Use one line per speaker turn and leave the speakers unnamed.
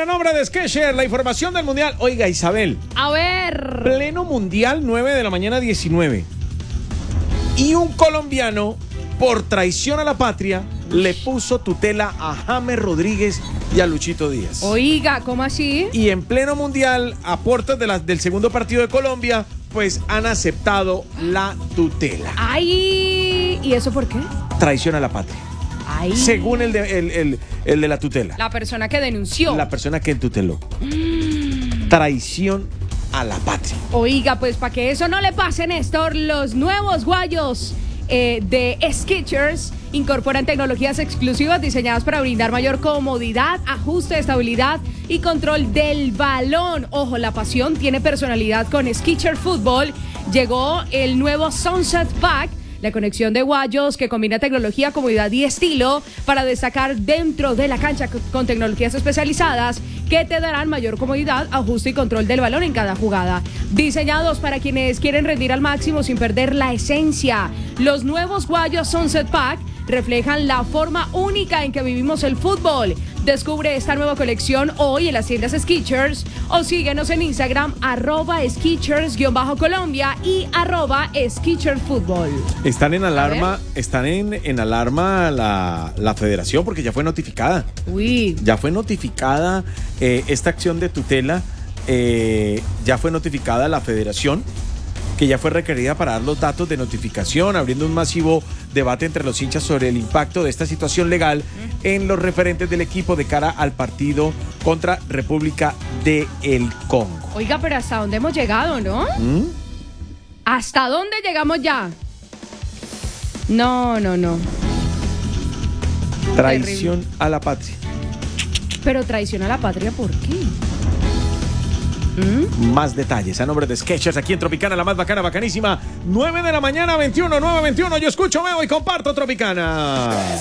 a nombre de Skechers, la información del Mundial. Oiga, Isabel.
A ver.
Pleno Mundial, 9 de la mañana, 19. Y un colombiano, por traición a la patria, le puso tutela a James Rodríguez y a Luchito Díaz.
Oiga, ¿cómo así?
Y en pleno Mundial, a puertas del segundo partido de Colombia, pues han aceptado la tutela.
Ay, ¿y eso por qué?
Traición a la patria.
Ay.
Según el de la tutela.
La persona que denunció.
La persona que tuteló. Traición a la patria.
Oiga, pues para que eso no le pase, Néstor, los nuevos guayos de Skechers incorporan tecnologías exclusivas diseñadas para brindar mayor comodidad, ajuste, estabilidad y control del balón. Ojo, la pasión tiene personalidad con Skechers Fútbol. Llegó el nuevo Sunset Pack, la conexión de guayos que combina tecnología, comodidad y estilo para destacar dentro de la cancha con tecnologías especializadas que te darán mayor comodidad, ajuste y control del balón en cada jugada. Diseñados para quienes quieren rendir al máximo sin perder la esencia. Los nuevos guayos Sunset Pack reflejan la forma única en que vivimos el fútbol. Descubre esta nueva colección hoy en las tiendas Skechers o síguenos en Instagram @Skechers_Colombia y @SkechersFútbol.
Están en alarma, la federación porque ya fue notificada.
Uy.
Ya fue notificada esta acción de tutela, ya fue notificada la federación, que ya fue requerida para dar los datos de notificación, abriendo un masivo debate entre los hinchas sobre el impacto de esta situación legal en los referentes del equipo de cara al partido contra República del Congo.
Oiga, pero ¿hasta dónde hemos llegado, no? ¿Hasta dónde llegamos ya? No.
Traición
Terrible.
a la patria.
Pero traición a la patria, ¿por qué?
Más detalles a nombre de Skechers aquí en Tropicana, la más bacana, bacanísima. 9 de la mañana, 21, 9:21. Yo escucho, veo y comparto Tropicana.